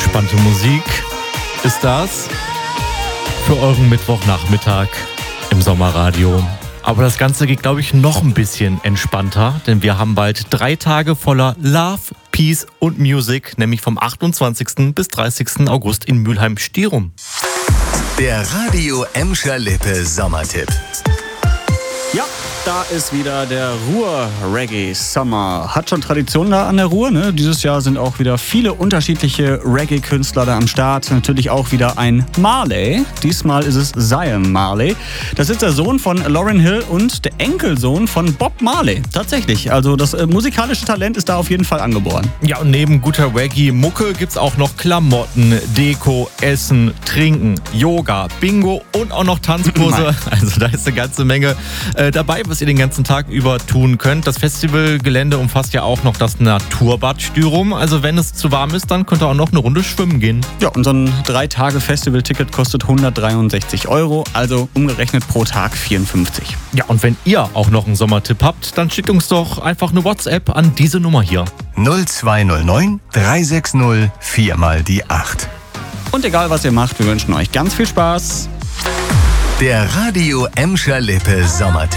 entspannte Musik ist das für euren Mittwochnachmittag im Sommerradio. Aber das Ganze geht, glaube ich, noch ein bisschen entspannter, denn wir haben bald 3 Tage voller Love, Peace und Music, nämlich vom 28. bis 30. August in Mülheim-Stierum. Der Radio Emscher Lippe Sommertipp. Ja, da ist wieder der Ruhr-Reggae-Summer. Hat schon Tradition da an der Ruhr, ne? Dieses Jahr sind auch wieder viele unterschiedliche Reggae-Künstler da am Start. Natürlich auch wieder ein Marley. Diesmal ist es Zion Marley. Das ist der Sohn von Lauryn Hill und der Enkelsohn von Bob Marley. Tatsächlich, also das musikalische Talent ist da auf jeden Fall angeboren. Ja, und neben guter Reggae-Mucke gibt's auch noch Klamotten, Deko, Essen, Trinken, Yoga, Bingo und auch noch Tanzkurse. Also da ist eine ganze Menge dabei, was ihr den ganzen Tag über tun könnt. Das Festivalgelände umfasst ja auch noch das Naturbad Stürum. Also wenn es zu warm ist, dann könnt ihr auch noch eine Runde schwimmen gehen. Ja, und so ein 3-Tage-Festival-Ticket kostet 163 €, also umgerechnet pro Tag 54. Ja, und wenn ihr auch noch einen Sommertipp habt, dann schickt uns doch einfach eine WhatsApp an diese Nummer hier. 0209 360 4 mal die 8. Und egal, was ihr macht, wir wünschen euch ganz viel Spaß. Der Radio Emscher Lippe Sommertipp.